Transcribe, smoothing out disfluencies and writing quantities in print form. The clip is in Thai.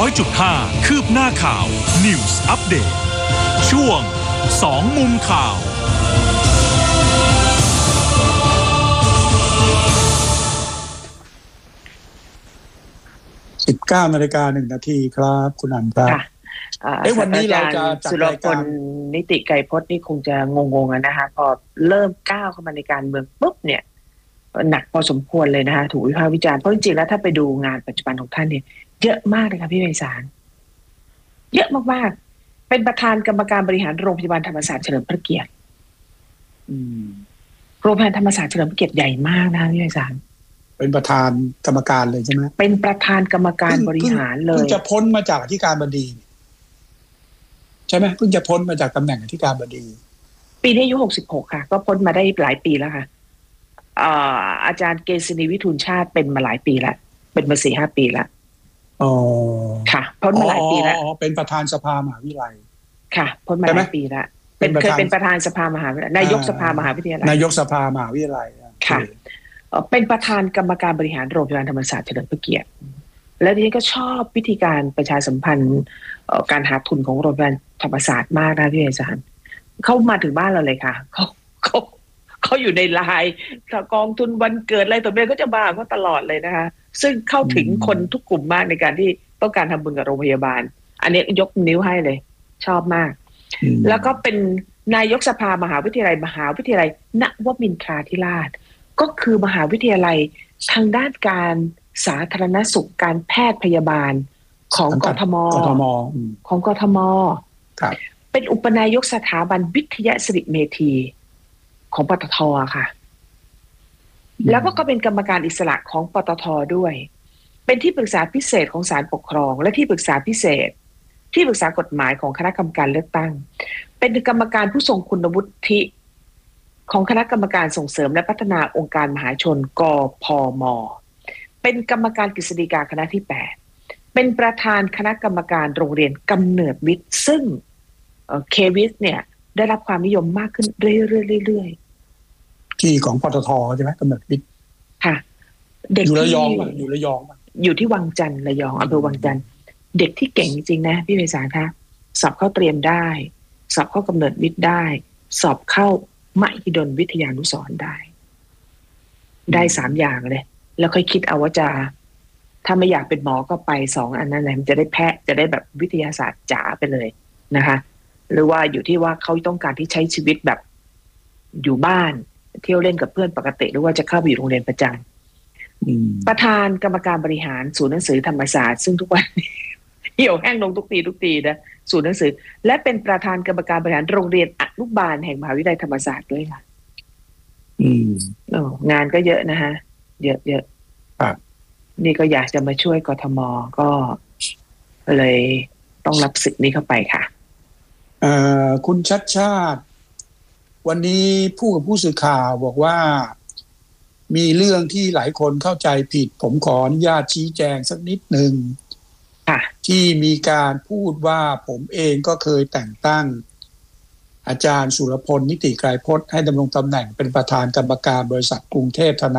100.5 คืบหน้าข่าว News Update ช่วง2มุมข่าว 19:01 น.ครับคุณอันครับวันนี้เราจะจัดรายการนิติไกรพจน์นี่คงจะงงๆนะคะพอเริ่มก้าวเข้ามาในการเมืองปุ๊บเนี่ยหนักพอสมควรเลยนะคะถูกวิพากษ์วิจารณ์เพราะจริงๆแล้วถ้าไปดูงานปัจจุบันของท่านเนี่ยเยอะมากเลยค่ะพี่ไพศาลเยอะมากๆเป็นประธานกรรมการบริหารโรงพยาบาลธรรมศาสตร์เฉลิมพระเกียรติโรงพยาบาลธรรมศาสตร์เฉลิมพระเกียรติใหญ่มากนะคะพี่ไพศาลเป็นประธานกรรมการเลยใช่ไหมเป็นประธานกรรมการบริหารเลยเพิ่งจะพ้นมาจากอธิการบดีใช่ไหมเพิ่งจะพ้นมาจากตำแหน่งอธิการบดีปีนี้อายุ66ค่ะก็พ้นมาได้หลายปีแล้วค่ะอาจารย์เกษณีวิทูลชาติเป็นมาหลายปีแล้วเป็นมา 4-5 ปีแล้วอ๋อค่ะพ้นมาหลายปีแล้วเป็นประธานสภามหาวิทยาลัยค่ะพ้นมาหลายปีแล้วเคยเป็นประธานสภามหาวิทยาลัยนายกสภามหาวิทยาลัยนายกสภามหาวิทยาลัยค่ะเป็นประธานกรรมการบริหารโรงพยาบาลธรรมศาสตร์เฉลิมพระเกียรติและดิฉันก็ชอบวิธีการประชาสัมพันธ์การหาทุนของโรงพยาบาลธรรมศาสตร์มากนะพี่อาจารย์เขามาถึงบ้านเราเลยค่ะเขาอยู่ในไลน์กองทุนวันเกิดอะไรต่อไปก็จะมาเขาตลอดเลยนะคะซึ่งเข้าถึงคนทุกกลุ่มมากในการที่ต้องการทำบุญกับโรงพยาบาลอันนี้ยกนิ้วให้เลยชอบมากแล้วก็เป็นนายกสภามหาวิทยาลัยนวมินทราธิราชก็คือมหาวิทยาลัยทางด้านการสาธารณสุขการแพทย์พยาบาลของกทมของกทมเป็นอุปนายกสถาบันวิทยาสิริเมธีของปตท.ค่ะแล้วก็เป็นกรรมการอิสระของปตท.ด้วยเป็นที่ปรึกษาพิเศษของศาลปกครองและที่ปรึกษาพิเศษที่ปรึกษากฎหมายของคณะกรรมการเลือกตั้งเป็นกรรมการผู้ทรงคุณวุฒิของคณะกรรมการส่งเสริมและพัฒนาองค์การมหาชนกพม.เป็นกรรมการกฤษฎีกาคณะที่8เป็นประธานคณะกรรมการโรงเรียนกำเนิดวิทย์ซึ่งเควิทเนี่ยได้รับความนิยมมากขึ้นเรื่อยๆที่ของปตท.ใช่ไหมกำเนิดวิทย์ค่ะเด็กอยู่ระยองอยู่ที่วังจันทร์ระยองอำเภอวังจันทร์เด็กที่เก่งจริงๆนะพี่ไพศาลคะสอบเข้าเตรียมได้สอบเข้ากำเนิดวิทย์ได้สอบเข้ามหิดลวิทยานุสรณ์ได้3อย่างเลยแล้วค่อยคิดเอาว่าจะถ้าไม่อยากเป็นหมอก็ไป2อันนั้นแหละมันจะได้แพทย์จะได้แบบวิทยาศาสตร์จ๋าไปเลยนะคะหรือว่าอยู่ที่ว่าเขาต้องการที่ใช้ชีวิตแบบอยู่บ้านเที่ยวเล่นกับเพื่อนปกติหรือว่าจะเข้าไปอยู่โรงเรียนประจำประธานกรรมการบริหารศูนย์หนังสือธรรมศาสตร์ซึ่งทุกวันเหี่ยวแห้งลงทุกปีนะศูนย์หนังสือและเป็นประธานกรรมการบริหารโรงเรียนอนุบาลแห่งมหาวิทยาลัยธรรมศาสตร์ด้วยค่ะงานก็เยอะนะฮะเยอะนี่ก็อยากจะมาช่วยกทมก็เลยต้องรับศึกนี้เข้าไปค่ะคุณชัดชาติวันนี้ผู้กับผู้สื่อข่าวบอกว่ามีเรื่องที่หลายคนเข้าใจผิดผมขออนุญาตชี้แจงสักนิดนึงที่มีการพูดว่าผมเองก็เคยแต่งตั้งอาจารย์สุรพลนิติไกรพจน์ให้ดำรงตำแหน่งเป็นประธานกรรมการบริษัทกรุงเทพธนา